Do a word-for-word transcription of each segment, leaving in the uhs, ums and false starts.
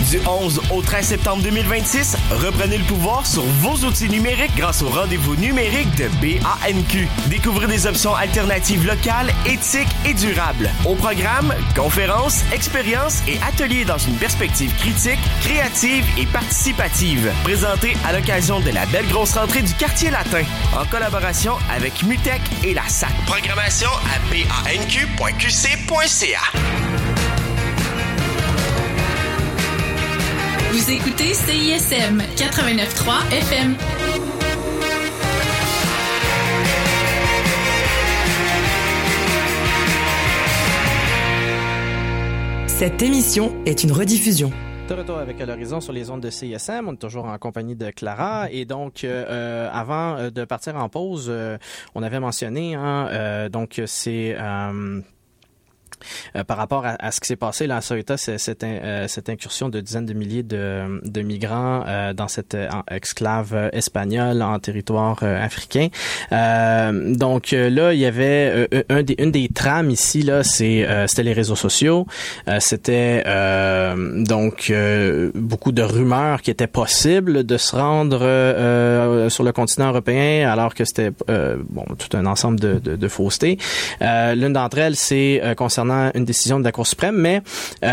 Du onze au treize septembre deux mille vingt-six, reprenez le pouvoir sur vos outils numériques grâce au rendez-vous numérique de B A N Q. Découvrez des options alternatives locales, éthiques et durables. Au programme, conférences, expériences et ateliers dans une perspective critique, créative et participative. Présenté à l'occasion de la belle grosse rentrée du Quartier Latin, en collaboration avec MUTEC et la S A C. Programmation à b a n q point q c point c a. Vous écoutez C I S M quatre-vingt-neuf point trois F M. Cette émission est une rediffusion. De retour avec À l'horizon sur les ondes de C I S M, on est toujours en compagnie de Clara et donc euh, avant de partir en pause, euh, on avait mentionné hein, euh, donc c'est euh, Euh, par rapport à, à ce qui s'est passé là à Ceuta, c'est, cette, euh, cette incursion de dizaines de milliers de, de migrants euh, dans cette euh, exclave espagnole en territoire euh, africain. Euh, donc euh, là, il y avait euh, un des, une des trames ici là, c'est euh, c'était les réseaux sociaux. Euh, c'était euh, donc euh, beaucoup de rumeurs qu'il était possible de se rendre euh, sur le continent européen, alors que c'était euh, bon tout un ensemble de, de, de faussetés. Euh, l'une d'entre elles, c'est euh, concernant une décision de la Cour suprême, mais euh,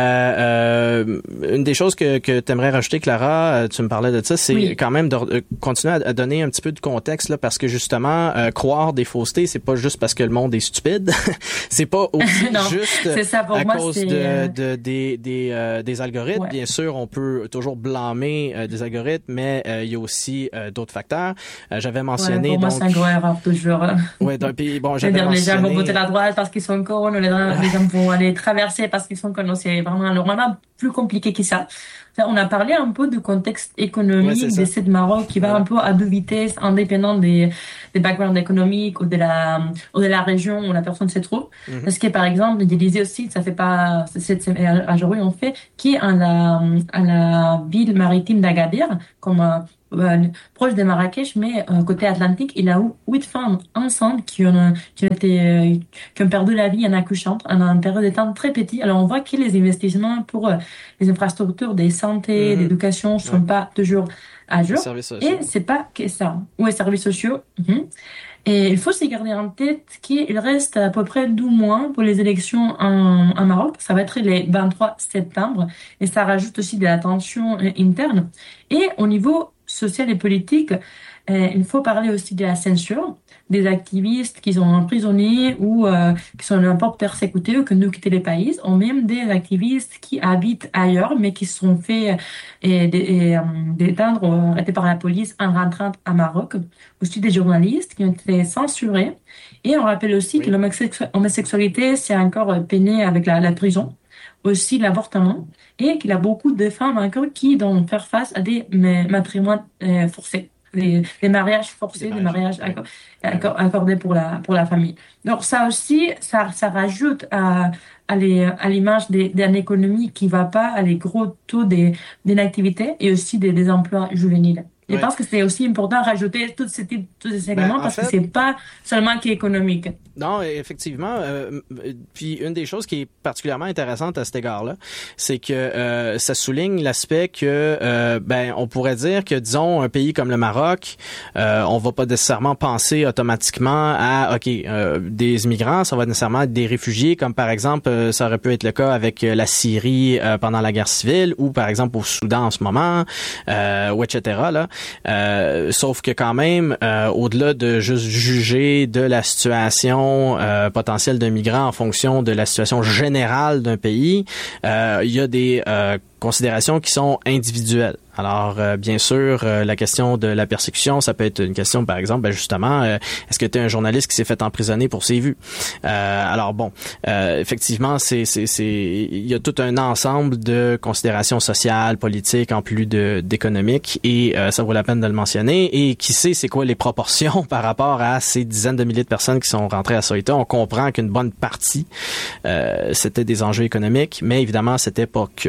euh, une des choses que, que tu aimerais rajouter, Clara, tu me parlais de ça, c'est oui. quand même de euh, continuer à, à donner un petit peu de contexte, là, parce que justement, euh, croire des faussetés, c'est pas juste parce que le monde est stupide, c'est pas aussi non, juste c'est ça, pour à moi, cause c'est... de, de, des, des, euh, des algorithmes. Ouais. Bien sûr, on peut toujours blâmer euh, des algorithmes, mais euh, il y a aussi euh, d'autres facteurs. Euh, j'avais mentionné... Ouais, pour donc... moi, c'est un gros erreur, toujours. Ouais, donc, puis, bon, j'avais C'est-à-dire, mentionné... les gens vont voter la droite parce qu'ils sont cons, les gens, les gens vont aller traverser parce qu'ils sont cons. C'est vraiment normalement plus compliqué que ça. On a parlé un peu du contexte économique ouais, de cette Maroc qui va ouais. un peu à deux vitesses, indépendant des, des backgrounds économiques ou de la, ou de la région où la personne se trouve. Mm-hmm. Parce que, par exemple, je disais aussi, ça fait pas, c'est, c'est à Jaroui, on fait, qui est à la, à la ville maritime d'Agadir, comme, Euh, proche de Marrakech, mais euh, côté Atlantique, il y a huit femmes enceintes qui ont, qui ont été, euh, qui ont perdu la vie en accouchant en un période de temps très petit. Alors on voit que les investissements pour euh, les infrastructures de santé, mmh. d'éducation sont ouais. pas toujours à jour. Et c'est pas que ça. Ou les services sociaux. Mmh. Et il faut se garder en tête qu'il reste à peu près douze mois pour les élections en, en Maroc. Ça va être le vingt-trois septembre. Et ça rajoute aussi de la tension interne. Et au niveau social et politique, euh, il faut parler aussi de la censure, des activistes qui sont emprisonnés ou euh, qui sont n'importe persécutés ou qui ont quitté les pays, ou même des activistes qui habitent ailleurs mais qui se sont fait euh, détendre ou arrêtés par la police en rentrant à Maroc. Aussi des journalistes qui ont été censurés. Et on rappelle aussi oui. que l'homosexualité, c'est encore peiné avec la, la prison. Aussi l'avortement, et qu'il y a beaucoup de femmes encore qui doivent faire face à des matrimoines euh, forcés, des, des mariages forcés, des mariages, des mariages accor- accordés pour la pour la famille. Donc ça aussi, ça ça rajoute à à, les, à l'image des, d'une économie qui va pas, à les gros taux des d'inactivité et aussi des, des emplois juvéniles. Je ouais. pense que c'est aussi important de rajouter tous ces types, tous ces éléments ben, parce fait, que c'est pas seulement qu'économique. Non, effectivement. Euh, puis une des choses qui est particulièrement intéressante à cet égard-là, c'est que euh, ça souligne l'aspect que, euh, ben, on pourrait dire que, disons, un pays comme le Maroc, euh, on va pas nécessairement penser automatiquement à, ok, euh, des immigrants, ça va nécessairement être des réfugiés, comme par exemple, euh, ça aurait pu être le cas avec la Syrie euh, pendant la guerre civile, ou par exemple au Soudan en ce moment, euh, ou et cetera. Là. Euh, sauf que quand même, euh, au-delà de juste juger de la situation euh, potentielle d'un migrant en fonction de la situation générale d'un pays, euh, il y a des euh, considérations qui sont individuelles. Alors, euh, bien sûr, euh, la question de la persécution, ça peut être une question, par exemple, ben justement, euh, est-ce que tu es un journaliste qui s'est fait emprisonner pour ses vues? Euh, alors, bon, euh, effectivement, c'est, c'est, c'est, il y a tout un ensemble de considérations sociales, politiques, en plus de d'économiques, et euh, ça vaut la peine de le mentionner. Et qui sait, c'est quoi les proportions par rapport à ces dizaines de milliers de personnes qui sont rentrées à Ceuta? On comprend qu'une bonne partie, euh, c'était des enjeux économiques, mais évidemment, c'était pas que.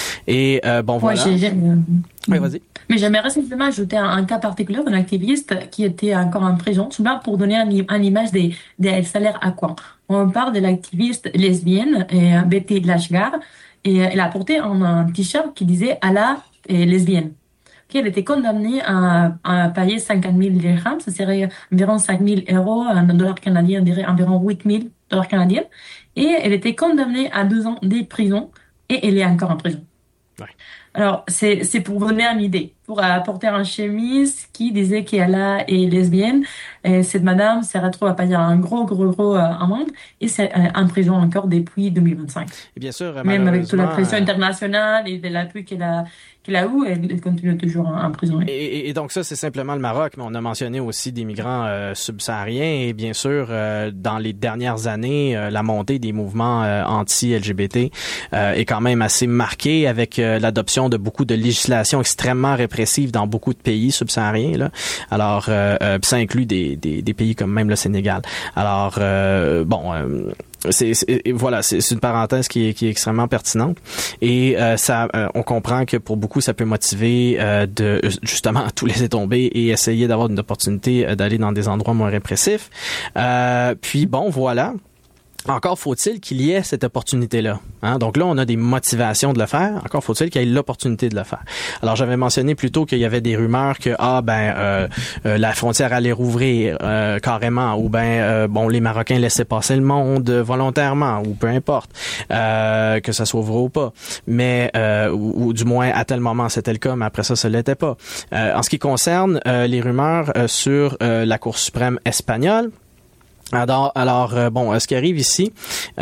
Et euh, bon, voilà. Ouais, j'ai... Oui, vas-y. Mais j'aimerais simplement ajouter un, un cas particulier d'un activiste qui était encore en prison, souvent pour donner un, un image des, des salaires à quoi. On parle de l'activiste lesbienne, euh, Betty Lashgar, et elle a porté un, un t-shirt qui disait Allah est lesbienne. Elle était condamnée à, à payer cinquante mille dirhams, ça serait environ cinq mille euros, en dollars canadiens, on dirait environ huit mille dollars canadiens. Et elle était condamnée à deux ans de prison et elle est encore en prison. Ouais. Alors, c'est, c'est pour vous donner une idée. Pour apporter une chemise qui disait qu'elle est lesbienne, et cette madame se retrouve à payer un gros, gros, gros euh, amende et c'est euh, en prison encore depuis deux mille vingt-cinq. Et bien sûr, même avec toute la pression internationale et de l'appui qu'elle a qu'elle a eu, elle continue toujours en prison. Et, et, et donc ça, c'est simplement le Maroc, mais on a mentionné aussi des migrants euh, subsahariens et bien sûr, euh, dans les dernières années, euh, la montée des mouvements euh, anti-L G B T euh, est quand même assez marquée avec euh, l'adoption de beaucoup de législations extrêmement répressives dans beaucoup de pays subsahariens. Là. Alors, euh, euh, ça inclut des, des, des pays comme même le Sénégal. Alors, euh, bon... Euh, C'est, c'est voilà, c'est, c'est une parenthèse qui est, qui est extrêmement pertinente et euh, ça, euh, on comprend que pour beaucoup ça peut motiver euh, de justement tout laisser tomber et essayer d'avoir une opportunité euh, d'aller dans des endroits moins répressifs. Euh, puis bon, voilà. Encore faut-il qu'il y ait cette opportunité-là. Hein? Donc là, on a des motivations de le faire. Encore faut-il qu'il y ait l'opportunité de le faire. Alors, j'avais mentionné plus tôt qu'il y avait des rumeurs que ah ben euh, euh, la frontière allait rouvrir euh, carrément, ou ben euh, bon les Marocains laissaient passer le monde volontairement, ou peu importe euh, que ça soit vrai ou pas. Mais euh, ou, ou du moins à tel moment c'était le cas, mais après ça, ça l'était pas. Euh, en ce qui concerne euh, les rumeurs euh, sur euh, la Cour suprême espagnole. Alors, alors euh, bon, ce qui arrive ici,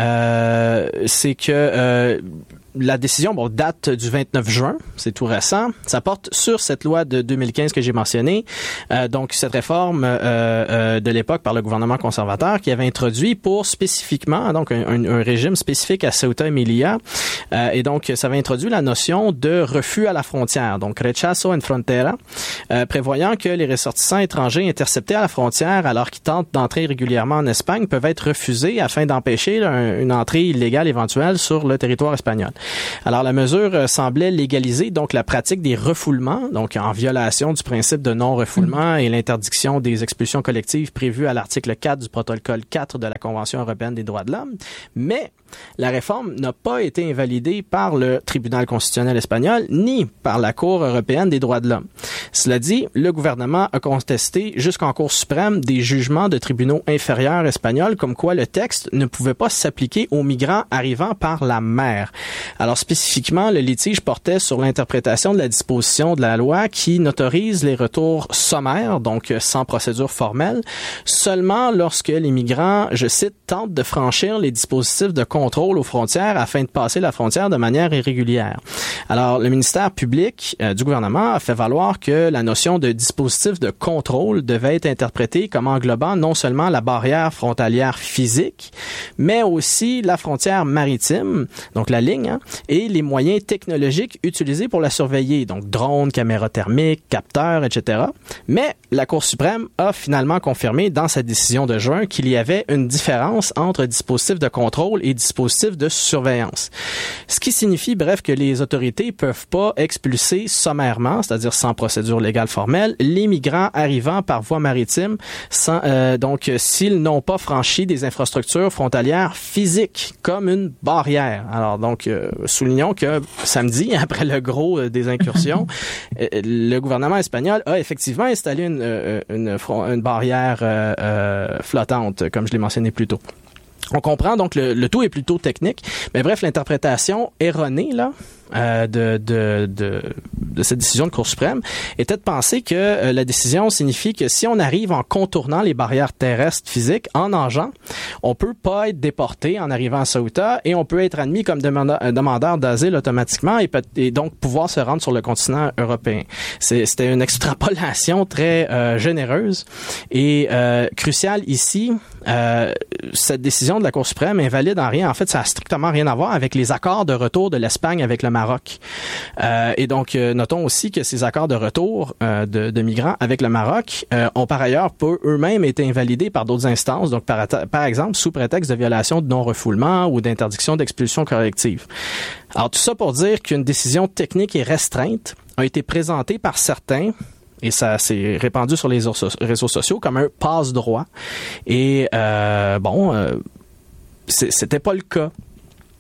euh, c'est que euh, la décision bon, date du vingt-neuf juin, c'est tout récent. Ça porte sur cette loi de deux mille quinze que j'ai mentionnée. Euh, donc, cette réforme euh, euh, de l'époque par le gouvernement conservateur qui avait introduit pour spécifiquement, donc un, un, un régime spécifique à Ceuta et Melilla. Euh, et donc, ça avait introduit la notion de refus à la frontière, donc rechazo en frontera, euh, prévoyant que les ressortissants étrangers interceptés à la frontière alors qu'ils tentent d'entrer régulièrement en Espagne peuvent être refusés afin d'empêcher là, une entrée illégale éventuelle sur le territoire espagnol. Alors, la mesure euh, semblait légaliser donc la pratique des refoulements, donc en violation du principe de non-refoulement et l'interdiction des expulsions collectives prévues à l'article quatre du protocole quatre de la Convention européenne des droits de l'homme. Mais la réforme n'a pas été invalidée par le tribunal constitutionnel espagnol ni par la Cour européenne des droits de l'homme. Cela dit, le gouvernement a contesté jusqu'en Cour suprême des jugements de tribunaux inférieurs espagnols comme quoi le texte ne pouvait pas s'appliquer aux migrants arrivant par la mer. Alors spécifiquement, le litige portait sur l'interprétation de la disposition de la loi qui n'autorise les retours sommaires, donc sans procédure formelle, seulement lorsque les migrants, je cite, tentent de franchir les dispositifs de contrôle aux frontières afin de passer la frontière de manière irrégulière. Alors, le ministère public euh, du gouvernement a fait valoir que la notion de dispositif de contrôle devait être interprétée comme englobant non seulement la barrière frontalière physique, mais aussi la frontière maritime, donc la ligne, hein, et les moyens technologiques utilisés pour la surveiller, donc drones, caméras thermiques, capteurs, et cetera. Mais la Cour suprême a finalement confirmé dans sa décision de juin qu'il y avait une différence entre dispositif de contrôle et dispositif de surveillance. Ce qui signifie, bref, que les autorités peuvent pas expulser sommairement, c'est-à-dire sans procédure légale formelle, les migrants arrivant par voie maritime, sans, euh, donc s'ils n'ont pas franchi des infrastructures frontalières physiques, comme une barrière. Alors donc, euh, soulignons que samedi, après le gros euh, des incursions, euh, le gouvernement espagnol a effectivement installé une, euh, une, une barrière euh, euh, flottante, comme je l'ai mentionné plus tôt. On comprend, donc le, le tout est plutôt technique, mais bref, l'interprétation erronée là euh, de, de, de, de cette décision de Cour suprême était de penser que euh, la décision signifie que si on arrive en contournant les barrières terrestres physiques, en nageant, on peut pas être déporté en arrivant à Ceuta et on peut être admis comme demandeur, demandeur d'asile automatiquement et, peut, et donc pouvoir se rendre sur le continent européen. C'est, c'était une extrapolation très euh, généreuse et euh, cruciale ici. Euh, cette décision de la Cour suprême invalide en rien. En fait, ça a strictement rien à voir avec les accords de retour de l'Espagne avec le Maroc. Euh, et donc, euh, notons aussi que ces accords de retour euh, de, de migrants avec le Maroc euh, ont par ailleurs peu eux-mêmes été invalidés par d'autres instances, donc par, par exemple sous prétexte de violation de non-refoulement ou d'interdiction d'expulsion collective. Alors, tout ça pour dire qu'une décision technique et restreinte a été présentée par certains, et ça s'est répandu sur les réseaux sociaux comme un passe-droit. Et euh, bon, euh, c'était pas le cas.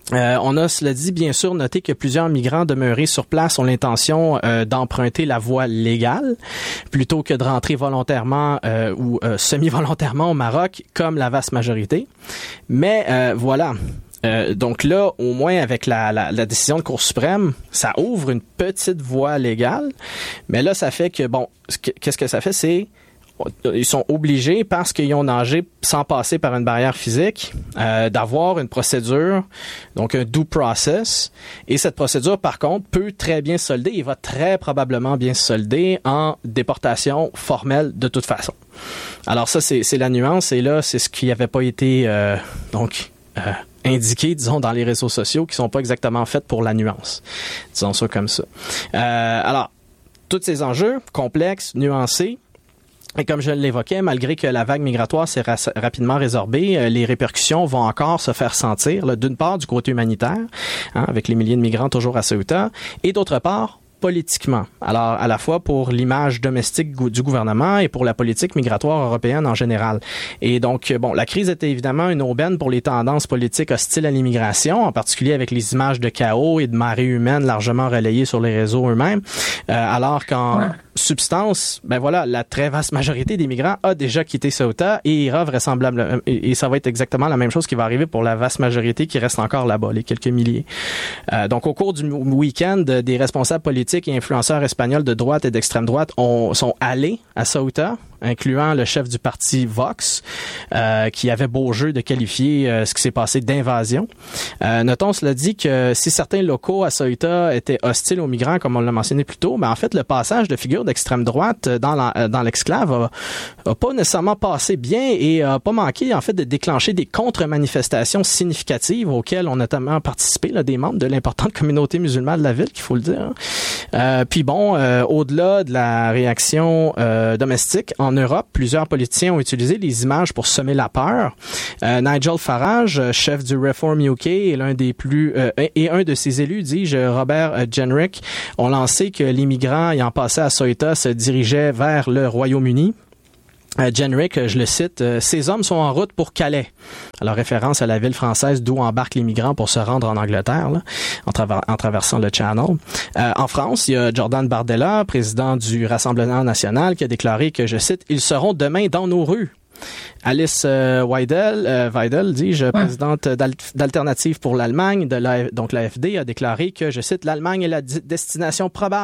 Euh, on a, cela dit, bien sûr, noté que plusieurs migrants demeurés sur place ont l'intention euh, d'emprunter la voie légale plutôt que de rentrer volontairement euh, ou euh, semi-volontairement au Maroc, comme la vaste majorité. Mais euh, voilà. Euh, donc là, au moins avec la, la, la décision de Cour suprême, ça ouvre une petite voie légale. Mais là, ça fait que, bon, qu'est-ce que ça fait? C'est ils sont obligés, parce qu'ils ont nagé sans passer par une barrière physique, euh, d'avoir une procédure, donc un due process. Et cette procédure, par contre, peut très bien se solder et va très probablement bien se solder en déportation formelle de toute façon. Alors ça, c'est, c'est la nuance. Et là, c'est ce qui n'avait pas été euh, donc euh, indiqué, disons, dans les réseaux sociaux, qui sont pas exactement faits pour la nuance. Disons ça comme ça. Euh, alors, tous ces enjeux complexes, nuancés, et comme je l'évoquais, malgré que la vague migratoire s'est ra- rapidement résorbée, euh, les répercussions vont encore se faire sentir, là, d'une part du côté humanitaire, hein, avec les milliers de migrants toujours à Ceuta, et d'autre part, politiquement. Alors, à la fois pour l'image domestique du gouvernement et pour la politique migratoire européenne en général. Et donc, bon, la crise était évidemment une aubaine pour les tendances politiques hostiles à l'immigration, en particulier avec les images de chaos et de marées humaines largement relayées sur les réseaux eux-mêmes, euh, alors qu'en ouais. substance, ben voilà, la très vaste majorité des migrants a déjà quitté Ceuta et ira vraisemblablement, et, et ça va être exactement la même chose qui va arriver pour la vaste majorité qui reste encore là-bas, les quelques milliers. Euh, donc, au cours du week-end, des responsables politiques et influenceurs espagnols de droite et d'extrême droite ont, sont allés à Ceuta, incluant le chef du parti Vox, euh, qui avait beau jeu de qualifier euh, ce qui s'est passé d'invasion. Euh, notons, cela dit, que si certains locaux à Ceuta étaient hostiles aux migrants, comme on l'a mentionné plus tôt, ben en fait, le passage de figures d'extrême droite dans, la, dans l'exclave a, a pas nécessairement passé bien et a pas manqué, en fait, de déclencher des contre-manifestations significatives auxquelles ont notamment participé là, des membres de l'importante communauté musulmane de la ville, qu'il faut le dire. Hein. Euh, puis bon, euh, au-delà de la réaction euh, domestique, en Europe, plusieurs politiciens ont utilisé les images pour semer la peur. Euh, Nigel Farage, chef du Reform U K, est l'un des plus euh, et un de ses élus, dis-je, Robert euh, Jenrick, ont lancé que les migrants ayant passé à Ceuta se dirigeaient vers le Royaume-Uni. Euh, Jenrick, je le cite, euh, « Ces hommes sont en route pour Calais », alors référence à la ville française d'où embarquent les migrants pour se rendre en Angleterre, là, en, traver- en traversant le Channel. Euh, en France, il y a Jordan Bardella, président du Rassemblement national, qui a déclaré que, je cite, « Ils seront demain dans nos rues ». Alice euh, Weidel, euh, Weidel, dis-je, ouais. présidente d'Al- d'Alternative pour l'Allemagne, de la, donc l'A F D, a déclaré que, je cite, « L'Allemagne est la d- destination probable ».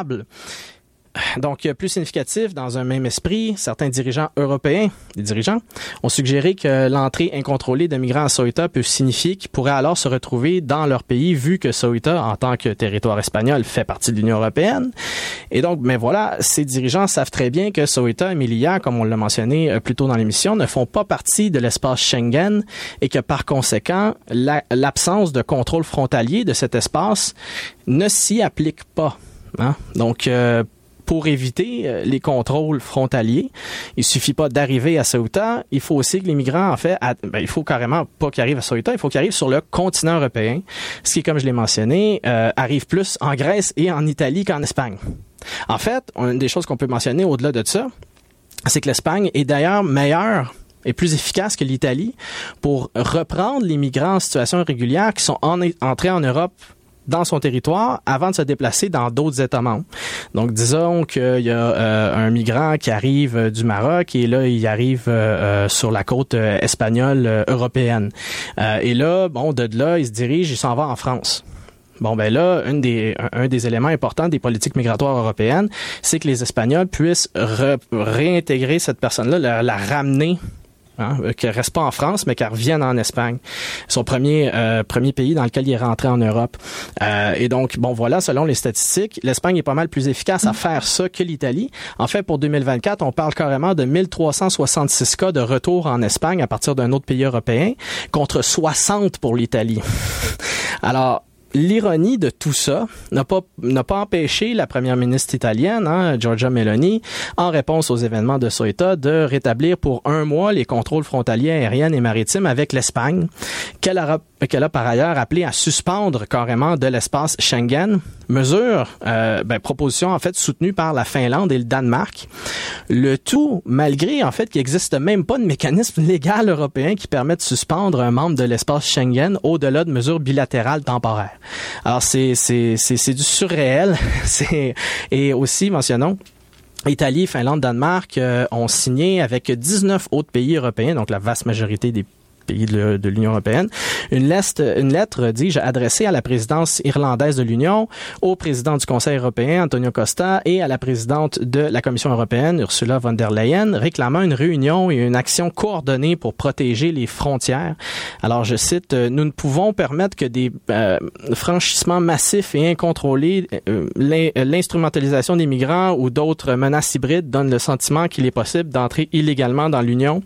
Donc, plus significatif, dans un même esprit, certains dirigeants européens, des dirigeants, ont suggéré que l'entrée incontrôlée de migrants à Ceuta peut signifier qu'ils pourraient alors se retrouver dans leur pays, vu que Ceuta, en tant que territoire espagnol, fait partie de l'Union européenne. Et donc, mais voilà, ces dirigeants savent très bien que Ceuta et Melilla, comme on l'a mentionné plus tôt dans l'émission, ne font pas partie de l'espace Schengen et que par conséquent, la, l'absence de contrôle frontalier de cet espace ne s'y applique pas. Hein? Donc, euh, pour éviter les contrôles frontaliers, il suffit pas d'arriver à Ceuta, il faut aussi que les migrants, en fait, à, ben, il faut carrément pas qu'ils arrivent à Ceuta, il faut qu'ils arrivent sur le continent européen, ce qui, comme je l'ai mentionné, euh, arrive plus en Grèce et en Italie qu'en Espagne. En fait, une des choses qu'on peut mentionner au-delà de ça, c'est que l'Espagne est d'ailleurs meilleure et plus efficace que l'Italie pour reprendre les migrants en situation irrégulière qui sont en, entrés en Europe dans son territoire avant de se déplacer dans d'autres États membres. Donc, disons qu'il y a euh, un migrant qui arrive euh, du Maroc et là, il arrive euh, euh, sur la côte euh, espagnole euh, européenne. Euh, et là, bon, de là, il se dirige, il s'en va en France. Bon, ben là, une des, un, un des éléments importants des politiques migratoires européennes, c'est que les Espagnols puissent re, réintégrer cette personne-là, la, la ramener. Hein, qu'elle reste pas en France, mais qu'elle revienne en Espagne. Son premier euh, premier pays dans lequel il est rentré en Europe. Euh, et donc, bon, voilà, selon les statistiques, l'Espagne est pas mal plus efficace à faire ça que l'Italie. En fait, pour deux mille vingt-quatre, on parle carrément de mille trois cent soixante-six cas de retour en Espagne à partir d'un autre pays européen, contre soixante pour l'Italie. Alors, l'ironie de tout ça n'a pas n'a pas empêché la première ministre italienne, hein, Giorgia Meloni, en réponse aux événements de Ceuta, de rétablir pour un mois les contrôles frontaliers aériens et maritimes avec l'Espagne, qu'elle a, qu'elle a par ailleurs appelé à suspendre carrément de l'espace Schengen. Mesure, euh, ben, proposition en fait soutenue par la Finlande et le Danemark. Le tout malgré en fait qu'il n'existe même pas de mécanisme légal européen qui permet de suspendre un membre de l'espace Schengen au-delà de mesures bilatérales temporaires. Alors c'est c'est c'est c'est du surréel. c'est et aussi mentionnons Italie, Finlande, Danemark euh, ont signé avec dix-neuf autres pays européens, donc la vaste majorité des pays de, de l'Union européenne, une lettre, une lettre, dis-je, adressée à la présidence irlandaise de l'Union, au président du Conseil européen, Antonio Costa, et à la présidente de la Commission européenne, Ursula von der Leyen, réclamant une réunion et une action coordonnée pour protéger les frontières. Alors, je cite, « Nous ne pouvons permettre que des euh, franchissements massifs et incontrôlés, euh, l'instrumentalisation des migrants ou d'autres menaces hybrides donnent le sentiment qu'il est possible d'entrer illégalement dans l'Union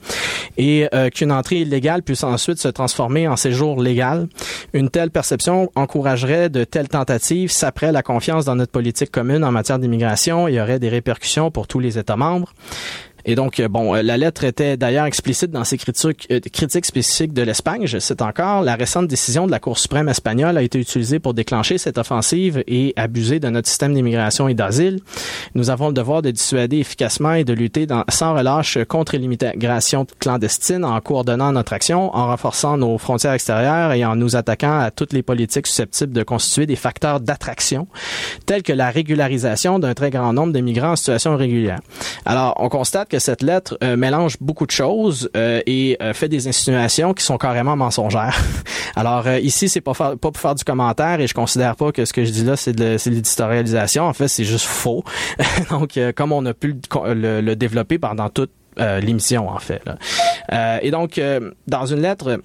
et euh, qu'une entrée illégale puisse ensuite se transformer en séjour légal. Une telle perception encouragerait de telles tentatives, saperait la confiance dans notre politique commune en matière d'immigration et aurait des répercussions pour tous les États membres. » Et donc, bon, la lettre était d'ailleurs explicite dans ses critiques, euh, critiques spécifiques de l'Espagne. Je cite encore, « La récente décision de la Cour suprême espagnole a été utilisée pour déclencher cette offensive et abuser de notre système d'immigration et d'asile. Nous avons le devoir de dissuader efficacement et de lutter dans, sans relâche contre l'immigration clandestine en coordonnant notre action, en renforçant nos frontières extérieures et en nous attaquant à toutes les politiques susceptibles de constituer des facteurs d'attraction, tels que la régularisation d'un très grand nombre de migrants en situation irrégulière. » Alors, on constate que cette lettre euh, mélange beaucoup de choses euh, et euh, fait des insinuations qui sont carrément mensongères. Alors euh, ici, c'est pas, faire, pas pour faire du commentaire et je considère pas que ce que je dis là, c'est de, c'est de l'éditorialisation. En fait, c'est juste faux. Donc, euh, comme on a pu le, le, le développer pendant toute euh, l'émission, en fait. Là. Euh, et donc, euh, dans une lettre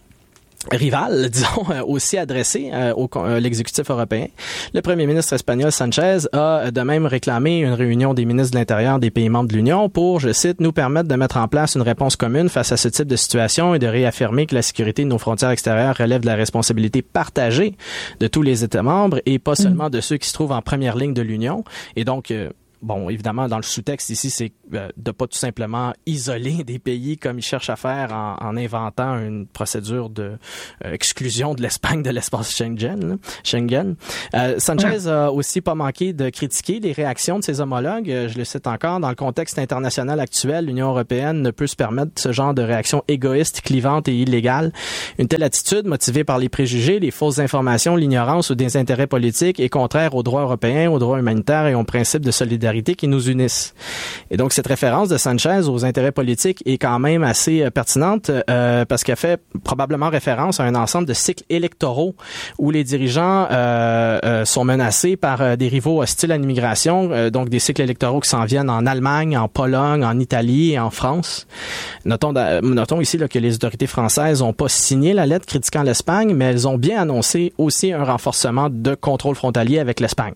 rival, disons, aussi adressé euh, au euh, l'exécutif européen. Le premier ministre espagnol Sanchez a de même réclamé une réunion des ministres de l'Intérieur des pays membres de l'Union pour, je cite, nous permettre de mettre en place une réponse commune face à ce type de situation et de réaffirmer que la sécurité de nos frontières extérieures relève de la responsabilité partagée de tous les États membres et pas seulement de ceux qui se trouvent en première ligne de l'Union. Et donc, euh, bon, évidemment, dans le sous-texte ici, c'est euh, de pas tout simplement isoler des pays comme ils cherchent à faire en, en inventant une procédure de euh, exclusion de l'Espagne de l'espace Schengen. Là, Schengen. Euh, Sanchez a aussi pas manqué de critiquer les réactions de ses homologues. Euh, je le cite encore, dans le contexte international actuel, l'Union européenne ne peut se permettre ce genre de réaction égoïste, clivante et illégale. Une telle attitude, motivée par les préjugés, les fausses informations, l'ignorance ou des intérêts politiques, est contraire aux droits européens, aux droits humanitaires et aux principes de solidarité qui nous unissent. Et donc, cette référence de Sanchez aux intérêts politiques est quand même assez euh, pertinente euh, parce qu'elle fait probablement référence à un ensemble de cycles électoraux où les dirigeants euh, euh, sont menacés par euh, des rivaux hostiles à l'immigration, euh, donc des cycles électoraux qui s'en viennent en Allemagne, en Pologne, en Italie et en France. Notons, euh, notons ici là, que les autorités françaises n'ont pas signé la lettre critiquant l'Espagne, mais elles ont bien annoncé aussi un renforcement de contrôle frontalier avec l'Espagne.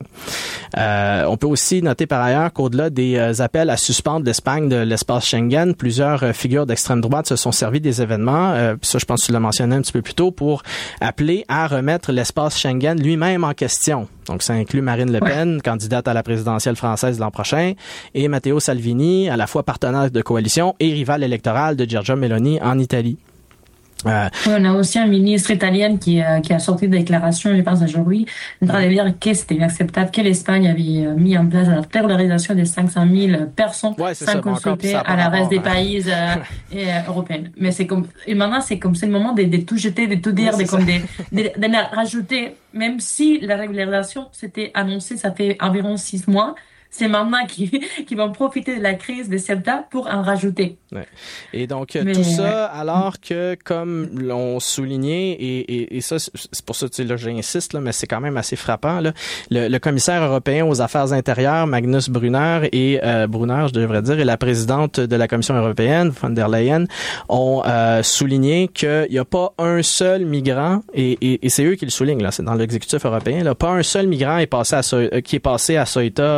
Euh, on peut aussi noter par ailleurs qu'au-delà des euh, appels à suspendre l'Espagne de l'espace Schengen, plusieurs euh, figures d'extrême droite se sont servis des événements, euh, ça je pense que tu l'as mentionné un petit peu plus tôt, pour appeler à remettre l'espace Schengen lui-même en question. Donc ça inclut Marine Le Pen, ouais. candidate à la présidentielle française l'an prochain, et Matteo Salvini, à la fois partenaire de coalition et rival électoral de Giorgia Meloni en Italie. Euh, oui, on a aussi un ministre italien qui, euh, qui a sorti des déclarations, je pense aujourd'hui, en train de dire que c'était inacceptable que l'Espagne avait mis en place la terrorisation de cinq cent mille personnes ouais, sans ça, consulter bon, à la reste des pays euh, et, euh, européens. Mais c'est comme, et maintenant, c'est comme, c'est le moment de, de tout jeter, de tout dire, ouais, de, comme de, de, de, de rajouter, même si la régularisation s'était annoncée, ça fait environ six mois. C'est maintenant qu'ils qui vont profiter de la crise de septembre pour en rajouter. Ouais. Et donc, Mais, tout ça, alors que, comme l'ont souligné, et, et, et ça, c'est pour ça que là, j'insiste, là, mais c'est quand même assez frappant, là, le, le commissaire européen aux affaires intérieures, Magnus Brunner, et euh, Brunner, je devrais dire, et la présidente de la Commission européenne, von der Leyen, ont euh, souligné qu'il n'y a pas un seul migrant, et, et, et c'est eux qui le soulignent, là, c'est dans l'exécutif européen, là, pas un seul migrant est passé à, qui est passé à Ceuta euh, pendant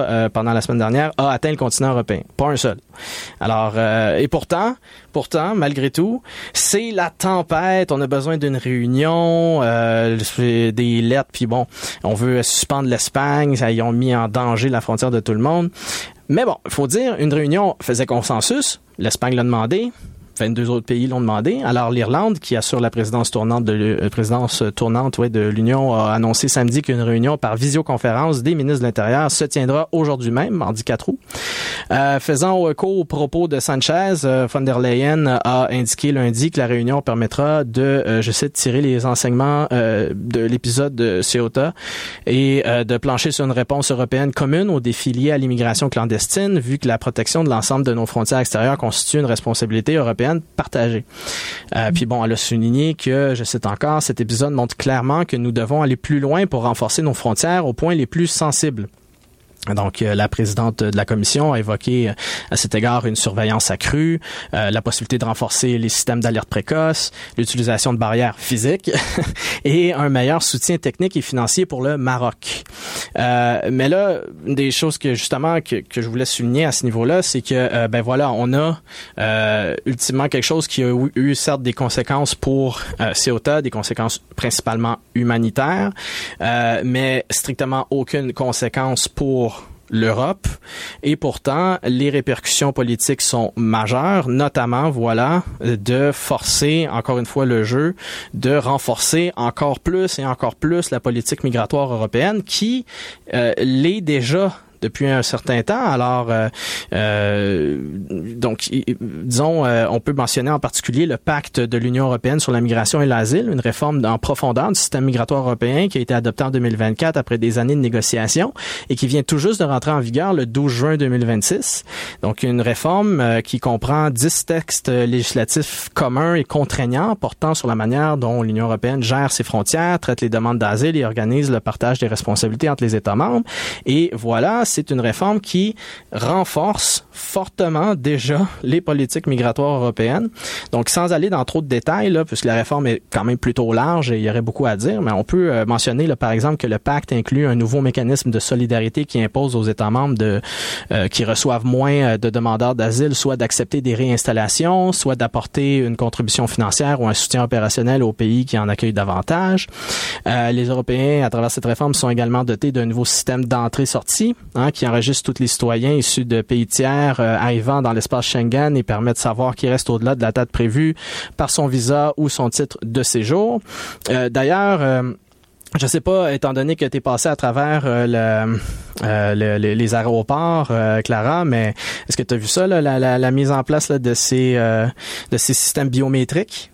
pendant la semaine dernière, a atteint le continent européen. Pas un seul. Alors, euh, et pourtant, pourtant, malgré tout, c'est la tempête. On a besoin d'une réunion, euh, des lettres, puis bon, on veut suspendre l'Espagne. Ça, ils ont mis en danger la frontière de tout le monde. Mais bon, il faut dire, une réunion faisait consensus. L'Espagne l'a demandé. vingt-deux autres pays l'ont demandé. Alors, l'Irlande, qui assure la présidence tournante de, euh, présidence tournante, ouais, de l'Union, a annoncé samedi qu'une réunion par visioconférence des ministres de l'Intérieur se tiendra aujourd'hui même, mardi quatre août. Euh, faisant écho aux propos de Sanchez, euh, von der Leyen a indiqué lundi que la réunion permettra de, euh, je cite, tirer les enseignements euh, de l'épisode de Ceuta et euh, de plancher sur une réponse européenne commune aux défis liés à l'immigration clandestine, vu que la protection de l'ensemble de nos frontières extérieures constitue une responsabilité européenne partagée. Euh, puis bon, elle a souligné que, je cite encore, cet épisode montre clairement que nous devons aller plus loin pour renforcer nos frontières aux points les plus sensibles. Donc, euh, la présidente de la commission a évoqué euh, à cet égard une surveillance accrue, euh, la possibilité de renforcer les systèmes d'alerte précoce, l'utilisation de barrières physiques et un meilleur soutien technique et financier pour le Maroc. Euh, mais là, une des choses que justement que, que je voulais souligner à ce niveau-là, c'est que euh, ben voilà, on a euh, ultimement quelque chose qui a eu, eu certes des conséquences pour euh, Ceuta, des conséquences principalement humanitaires, euh, mais strictement aucune conséquence pour l'Europe, et pourtant les répercussions politiques sont majeures, notamment voilà de forcer encore une fois le jeu, de renforcer encore plus et encore plus la politique migratoire européenne qui euh, l'est déjà depuis un certain temps. Alors, euh, euh, donc, disons, euh, on peut mentionner en particulier le pacte de l'Union européenne sur la migration et l'asile, une réforme en profondeur du système migratoire européen qui a été adoptée en deux mille vingt-quatre après des années de négociations et qui vient tout juste de rentrer en vigueur le douze juin deux mille vingt-six. Donc, une réforme euh, qui comprend dix textes législatifs communs et contraignants portant sur la manière dont l'Union européenne gère ses frontières, traite les demandes d'asile et organise le partage des responsabilités entre les États membres. Et voilà, c'est une réforme qui renforce fortement déjà les politiques migratoires européennes. Donc, sans aller dans trop de détails, là, puisque la réforme est quand même plutôt large et il y aurait beaucoup à dire, mais on peut euh, mentionner, là, par exemple, que le pacte inclut un nouveau mécanisme de solidarité qui impose aux États membres de, euh, qui reçoivent moins de demandeurs d'asile, soit d'accepter des réinstallations, soit d'apporter une contribution financière ou un soutien opérationnel aux pays qui en accueillent davantage. Euh, les Européens, à travers cette réforme, sont également dotés d'un nouveau système d'entrée-sortie, hein, qui enregistre tous les citoyens issus de pays tiers euh, arrivant dans l'espace Schengen et permet de savoir qui reste au-delà de la date prévue par son visa ou son titre de séjour. Euh, d'ailleurs, euh, je sais pas, étant donné que tu es passé à travers euh, le, euh, le, le, les aéroports, euh, Clara, mais est-ce que tu as vu ça, là, la, la, la mise en place là, de ces euh, de ces systèmes biométriques?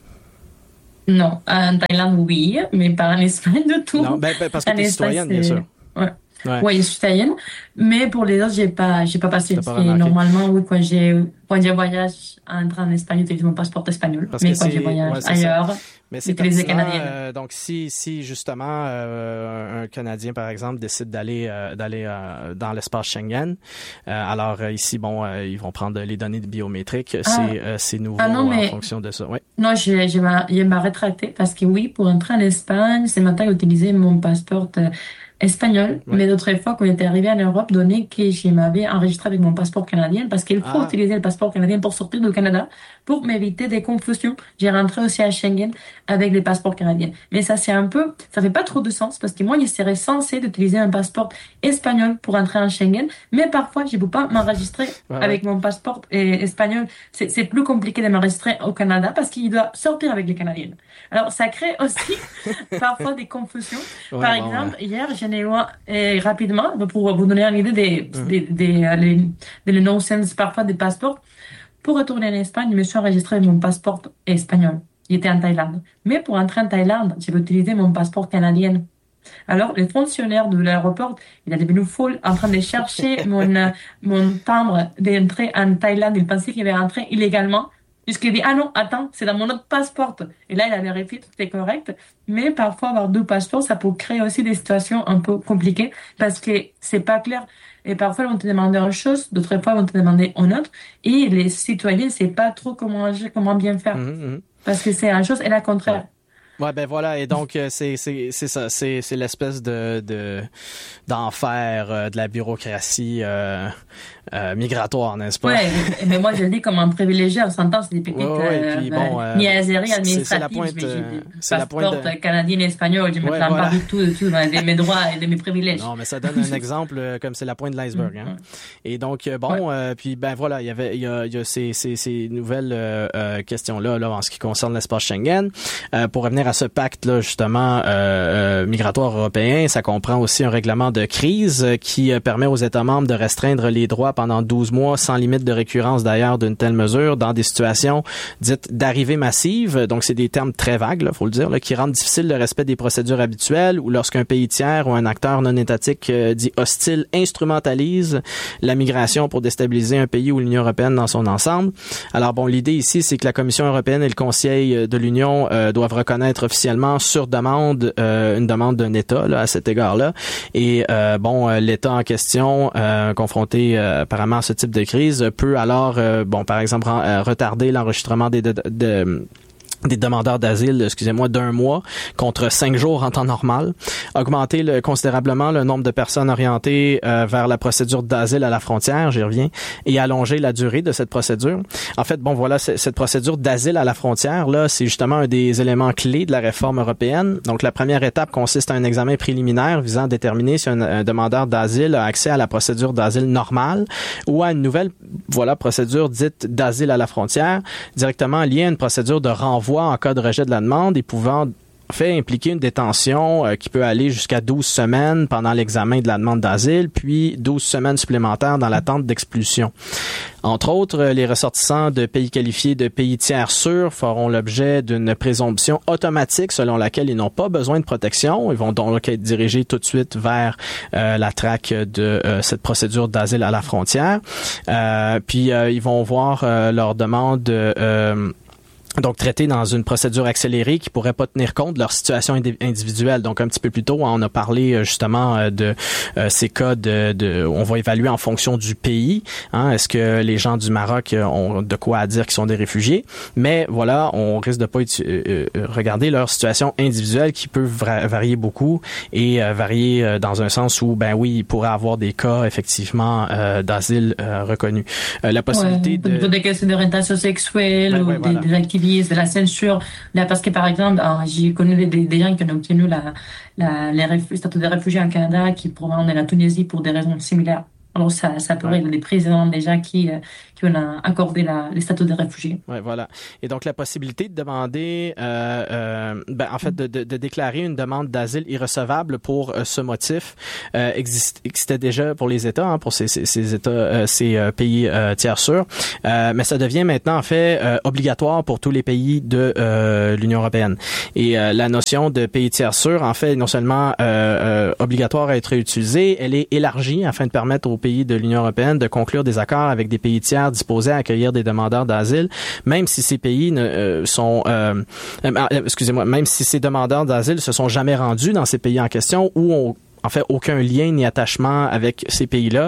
Non, en Thaïlande, oui, mais pas en Espagne du tout. Non, ben, ben parce que tu es citoyenne, bien sûr. Ouais. Ouais. Oui, je suis italienne, mais pour les autres, j'ai pas, j'ai pas passé. Pas Et normalement, oui, quand j'ai, quand j'ai voyage en train en Espagne, j'utilise mon passeport espagnol. Parce mais que quand j'ai voyage ouais, ailleurs, mais c'est j'utilise les Canadiens. Euh, donc, si, si justement euh, un Canadien, par exemple, décide d'aller, euh, d'aller euh, dans l'espace Schengen, euh, alors euh, ici, bon, euh, ils vont prendre les données biométriques. Ah. C'est, euh, c'est nouveau ah non, mais... en fonction de ça. Ouais. Non, j'ai, j'ai ma, j'ai ma rétracté parce que oui, pour entrer en Espagne, c'est maintenant d'utiliser mon passeport. Euh, espagnol, oui. Mais d'autres fois, quand j'étais arrivée en Europe, donné que je m'avais enregistré avec mon passeport canadien, parce qu'il faut ah. utiliser le passeport canadien pour sortir du Canada, pour m'éviter des confusions. J'ai rentré aussi à Schengen avec les passeports canadiens. Mais ça, c'est un peu, ça fait pas trop de sens, parce que moi, il serait censé d'utiliser un passeport espagnol pour entrer en Schengen, mais parfois, je peux pas m'enregistrer ouais, avec ouais. mon passeport espagnol. C'est, c'est plus compliqué de m'enregistrer au Canada, parce qu'il doit sortir avec les Canadiens. Alors, ça crée aussi parfois des confusions. Ouais, Par bon, exemple, ouais. hier, j'en ai loin, et rapidement, pour vous donner une idée des, mmh. des, des, euh, des, des, des nonsense parfois des passeports. Pour retourner en Espagne, je me suis enregistré avec mon passeport espagnol. Il était en Thaïlande. Mais pour entrer en Thaïlande, j'ai utilisé mon passeport canadien. Alors, le fonctionnaire de l'aéroport, il est devenu fou en train de chercher mon, euh, mon timbre d'entrée en Thaïlande. Il pensait qu'il avait entré illégalement. Puisqu'il dit, ah non, attends, c'est dans mon autre passeport. Et là, il a vérifié, tout est correct. Mais parfois, avoir deux passeports, ça peut créer aussi des situations un peu compliquées parce que c'est pas clair. Et parfois, ils vont te demander une chose, d'autres fois, ils vont te demander une autre. Et les citoyens, c'est pas trop comment agir, comment bien faire. Mmh, mmh. Parce que c'est une chose et la contraire. Ouais, ben voilà, et donc euh, c'est c'est c'est ça, c'est c'est l'espèce de de d'enfer euh, de la bureaucratie euh, euh, migratoire, n'est-ce pas? Ouais, mais, mais moi je le dis comme un privilégié, on s'entend, c'est des petites ouais, ouais, euh, puis bon, euh, niaiseries c'est- administratives. c'est la pointe, mais j'ai euh, des c'est la pointe passeports de- canadiens et espagnols, je me Ouais, plains voilà. pas du tout, du tout de mes droits et de mes privilèges. Non, mais ça donne un exemple euh, comme c'est la pointe de l'iceberg. Hein? Et donc euh, bon, euh, puis ben voilà, il y avait il y a, il y a ces ces ces nouvelles euh, euh, questions là là en ce qui concerne l'espace Schengen. Euh, pour revenir à ce pacte là justement euh, euh, migratoire européen, ça comprend aussi un règlement de crise euh, qui euh, permet aux États membres de restreindre les droits pendant douze mois sans limite de récurrence d'ailleurs d'une telle mesure dans des situations dites d'arrivée massive. Donc c'est des termes très vagues, là, faut le dire, là, qui rendent difficile le respect des procédures habituelles ou lorsqu'un pays tiers ou un acteur non étatique euh, dit hostile instrumentalise la migration pour déstabiliser un pays ou l'Union européenne dans son ensemble. Alors bon, l'idée ici, c'est que la Commission européenne et le Conseil de l'Union euh, doivent reconnaître officiellement sur demande euh, une demande d'un État là, à cet égard-là. Et euh, bon, euh, l'État en question, euh, confronté euh, apparemment à ce type de crise, peut alors, euh, bon, par exemple, ren- euh, retarder l'enregistrement des de, de, de des demandeurs d'asile, excusez-moi, d'un mois contre cinq jours en temps normal, augmenter le, considérablement le nombre de personnes orientées euh, vers la procédure d'asile à la frontière, j'y reviens, et allonger la durée de cette procédure. En fait, bon, voilà, cette procédure d'asile à la frontière, là, c'est justement un des éléments clés de la réforme européenne. Donc, la première étape consiste à un examen préliminaire visant à déterminer si un, un demandeur d'asile a accès à la procédure d'asile normale ou à une nouvelle, voilà, procédure dite d'asile à la frontière, directement liée à une procédure de renvoi en cas de rejet de la demande et pouvant fait impliquer une détention euh, qui peut aller jusqu'à douze semaines pendant l'examen de la demande d'asile, puis douze semaines supplémentaires dans l'attente d'expulsion. Entre autres, les ressortissants de pays qualifiés de pays tiers sûrs feront l'objet d'une présomption automatique selon laquelle ils n'ont pas besoin de protection. Ils vont donc être dirigés tout de suite vers euh, la traque de euh, cette procédure d'asile à la frontière. Euh, puis, euh, ils vont voir euh, leur demande euh, donc traité dans une procédure accélérée qui pourrait pas tenir compte de leur situation indi- individuelle. Donc un petit peu plus tôt, on a parlé justement de euh, ces cas de, de on va évaluer en fonction du pays. Hein, est-ce que les gens du Maroc ont de quoi à dire qu'ils sont des réfugiés? Mais voilà, on risque de pas euh, regarder leur situation individuelle qui peut vra- varier beaucoup et euh, varier euh, dans un sens où ben oui, il pourrait avoir des cas effectivement euh, d'asile euh, reconnus. Euh, la possibilité ouais, de des cas d'orientation sexuelle ouais, ou ouais, des, voilà. des activités de la censure, là, parce que par exemple, alors, j'ai connu des, des gens qui ont obtenu la, la, les réfugiés, statut de réfugié en Canada qui proviennent de la Tunisie pour des raisons similaires. Alors ça, ça pourrait être des présidents déjà qui, qui ont accordé la, les statuts de réfugiés. Ouais, voilà. Et donc la possibilité de demander, euh, euh, ben en fait de, de, de déclarer une demande d'asile irrecevable pour euh, ce motif euh, existe, existait déjà pour les États, hein, pour ces, ces, ces États, euh, ces euh, pays euh, tiers sûrs, euh, mais ça devient maintenant en fait euh, obligatoire pour tous les pays de euh, l'Union européenne. Et euh, la notion de pays tiers sûrs, en fait, non seulement euh, euh, obligatoire à être utilisée, elle est élargie afin de permettre aux pays de l'Union européenne de conclure des accords avec des pays tiers disposés à accueillir des demandeurs d'asile, même si ces pays ne euh, sont, euh, euh, excusez-moi, même si ces demandeurs d'asile se sont jamais rendus dans ces pays en question ou ont en fait aucun lien ni attachement avec ces pays-là.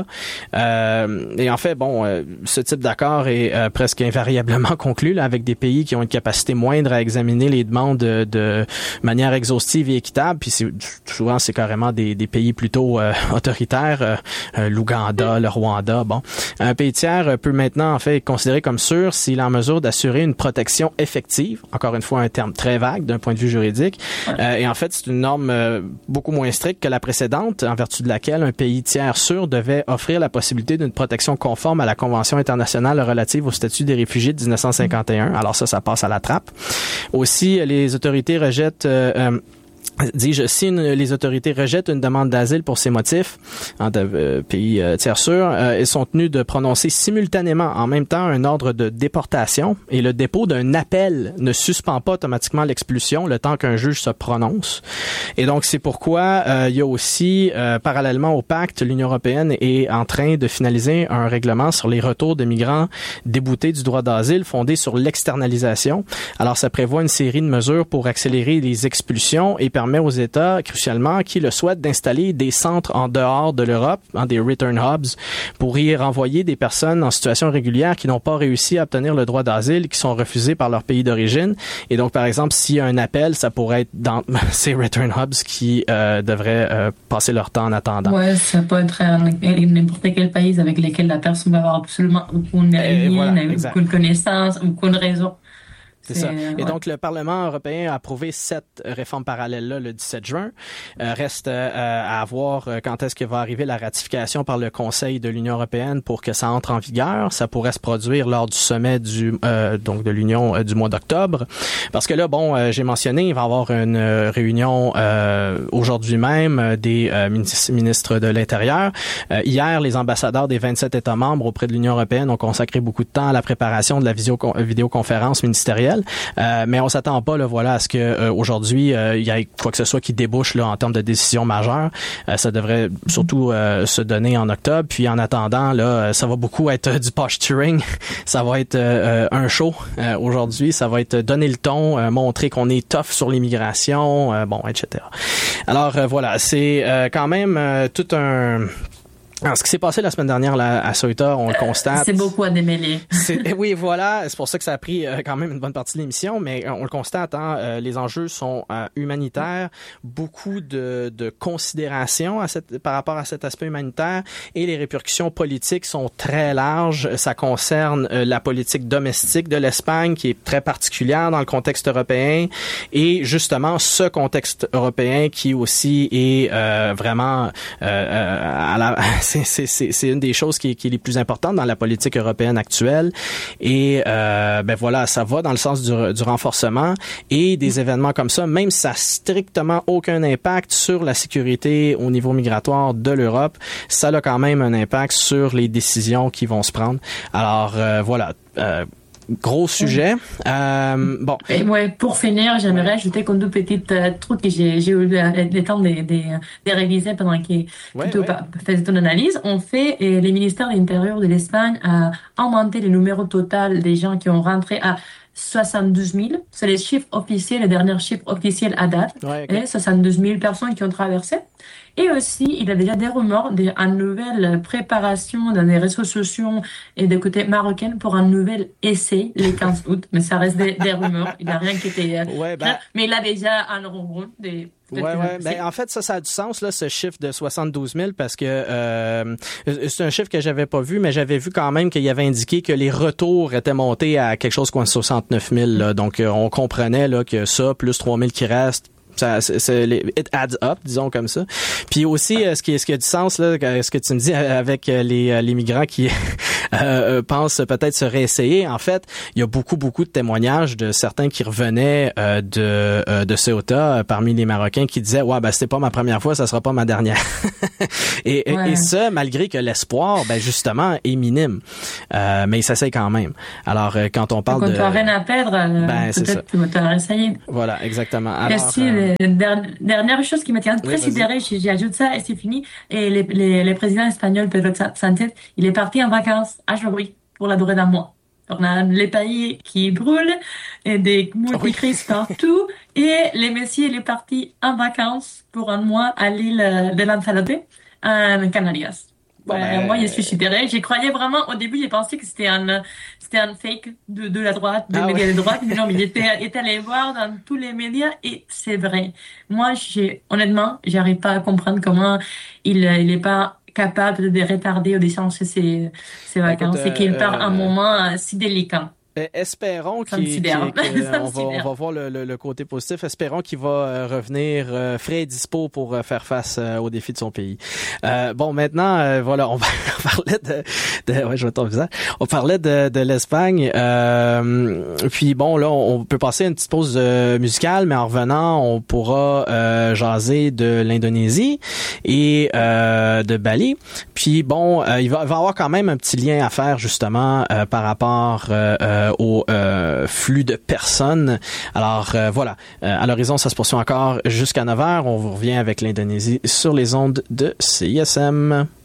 Euh, et en fait, bon, euh, ce type d'accord est euh, presque invariablement conclu là, avec des pays qui ont une capacité moindre à examiner les demandes de, de manière exhaustive et équitable. Puis c'est, souvent, c'est carrément des, des pays plutôt euh, autoritaires, euh, euh, l'Ouganda, le Rwanda. Bon, un pays tiers peut maintenant en fait être considéré comme sûr s'il est en mesure d'assurer une protection effective. Encore une fois, un terme très vague d'un point de vue juridique. Euh, et en fait, c'est une norme euh, beaucoup moins stricte que la précédente, en vertu de laquelle un pays tiers sûr devait offrir la possibilité d'une protection conforme à la Convention internationale relative au statut des réfugiés de dix-neuf cent cinquante et un. Alors ça, ça passe à la trappe. Aussi, les autorités rejettent... Euh, euh, Dis-je, si une, les autorités rejettent une demande d'asile pour ces motifs, en de, euh, pays euh, tiers sûrs, euh, elles sont tenues de prononcer simultanément en même temps un ordre de déportation et le dépôt d'un appel ne suspend pas automatiquement l'expulsion le temps qu'un juge se prononce. Et donc, c'est pourquoi euh, il y a aussi, euh, parallèlement au pacte, l'Union européenne est en train de finaliser un règlement sur les retours de migrants déboutés du droit d'asile fondé sur l'externalisation. Alors, ça prévoit une série de mesures pour accélérer les expulsions et permet aux États, crucialement, qui le souhaitent, d'installer des centres en dehors de l'Europe, hein, des return hubs, pour y renvoyer des personnes en situation régulière qui n'ont pas réussi à obtenir le droit d'asile et qui sont refusées par leur pays d'origine. Et donc, par exemple, s'il y a un appel, ça pourrait être dans ces return hubs qui euh, devraient euh, passer leur temps en attendant. Ouais, ça peut être n'importe quel pays avec lequel la personne va avoir absolument aucune lien, voilà, aucune connaissance, aucune raison. C'est ça. Et ouais. donc, le Parlement européen a approuvé cette réforme parallèle-là le dix-sept juin. Euh, reste euh, à voir quand est-ce que va arriver la ratification par le Conseil de l'Union européenne pour que ça entre en vigueur. Ça pourrait se produire lors du sommet du euh, donc de l'Union euh, du mois d'octobre. Parce que là, bon, euh, j'ai mentionné, il va y avoir une euh, réunion euh, aujourd'hui même euh, des euh, ministres de l'Intérieur. Euh, hier, les ambassadeurs des vingt-sept États membres auprès de l'Union européenne ont consacré beaucoup de temps à la préparation de la visio- vidéoconférence ministérielle. Euh, mais on s'attend pas, là, voilà, à ce que euh, aujourd'hui euh, il y ait quoi que ce soit qui débouche là en termes de décision majeure. Euh, ça devrait surtout euh, se donner en octobre. Puis en attendant, là, ça va beaucoup être euh, du posturing. Ça va être euh, un show euh, aujourd'hui. Ça va être donner le ton, euh, montrer qu'on est tough sur l'immigration, euh, bon, et cetera. Alors euh, voilà, c'est euh, quand même euh, tout un Alors, ce qui s'est passé la semaine dernière là, à Ceuta, on le constate. C'est beaucoup à démêler. C'est, oui, voilà. C'est pour ça que ça a pris euh, quand même une bonne partie de l'émission, mais euh, on le constate. Hein, euh, les enjeux sont euh, humanitaires, beaucoup de, de considération à cette, par rapport à cet aspect humanitaire, et les répercussions politiques sont très larges. Ça concerne euh, la politique domestique de l'Espagne, qui est très particulière dans le contexte européen, et justement ce contexte européen qui aussi est euh, vraiment euh, à la C'est, c'est, c'est, c'est une des choses qui est, qui est les plus importantes dans la politique européenne actuelle. Et euh, ben voilà, ça va dans le sens du, du renforcement, et des événements comme ça, même si ça n'a strictement aucun impact sur la sécurité au niveau migratoire de l'Europe, ça a quand même un impact sur les décisions qui vont se prendre. Alors euh, voilà. Euh, Gros sujet. Euh, bon. Et ouais, pour finir, j'aimerais ouais. ajouter comme deux petites euh, trucs que j'ai, j'ai eu le temps de, de, de réviser pendant que ouais, tu ouais. faisais ton analyse. On fait, et les ministères de l'Intérieur de l'Espagne a augmenté le numéro total des gens qui ont rentré à soixante-douze mille. C'est les chiffres officiels, les derniers chiffres officiels à date. Ouais, okay. Et soixante-douze mille personnes qui ont traversé. Et aussi, il y a déjà des rumeurs d'une nouvelle préparation dans les réseaux sociaux et de côté marocain pour un nouvel essai le quinze août. Mais ça reste des, des rumeurs. Il n'y a rien qui était... Ouais, ben... Mais il a déjà un ronron des... Ouais, ouais. Ben, en fait, ça, ça a du sens, là, ce chiffre de soixante-douze mille, parce que euh, c'est un chiffre que j'avais pas vu, mais j'avais vu quand même qu'il y avait indiqué que les retours étaient montés à quelque chose comme soixante-neuf mille. Là. Donc, euh, on comprenait là que ça, plus trois mille qui restent, ça, c'est, c'est, it adds up, disons comme ça. Puis aussi, ce qui, ce qui a du sens, là, ce que tu me dis avec les, les migrants qui euh, pensent peut-être se réessayer. En fait, il y a beaucoup, beaucoup de témoignages de certains qui revenaient euh, de euh, de Ceuta euh, parmi les Marocains qui disaient « Ouais, ben c'était pas ma première fois, ça sera pas ma dernière. » et, ouais. et, et ça, malgré que l'espoir, ben justement, est minime. Euh, mais il s'essaye quand même. Alors, euh, quand on parle quand de... Quand tu n'as rien à perdre, euh, ben, peut-être que tu vas réessayer. Voilà, exactement. Alors, Merci. Euh, Dernière chose qui me tient très sidérée, oui, j'ajoute ça et c'est fini. Et le, le, le président espagnol Pedro Sánchez, il est parti en vacances à Jordi pour la durée d'un mois. On a les pays qui brûlent et des multicrises oui. partout. Et le monsieur, il est parti en vacances pour un mois à l'île de Lanzarote, en Canarias. Ouais, ben... Moi, je suis sidérée. J'y croyais vraiment. Au début, j'ai pensé que c'était un, c'était un fake de, de la droite, des ah médias ouais. de droite. Mais non, mais il était, il était allé voir dans tous les médias et c'est vrai. Moi, j'ai, honnêtement, j'arrive pas à comprendre comment il, il est pas capable de retarder ou de changer ses, ses vacances. Écoute, euh, et qu'il part euh, un moment si délicat. Espérons qu'il, qu'il, qu'il on, va, on va voir le, le, le côté positif. Espérons qu'il va euh, revenir euh, frais et dispo pour euh, faire face euh, aux défis de son pays. Euh, bon, maintenant, euh, voilà, on, va, on parlait de, de, ouais, je vois ton visage. On parlait de, de l'Espagne. Euh, puis bon, là, on, on peut passer à une petite pause euh, musicale, mais en revenant, on pourra euh, jaser de l'Indonésie et euh, de Bali. Puis bon, euh, il va, il va y avoir quand même un petit lien à faire justement euh, par rapport euh, euh, au euh, flux de personnes. Alors euh, voilà, euh, à l'horizon, ça se poursuit encore jusqu'à neuf heures. On vous revient avec l'Indonésie sur les ondes de C I S M.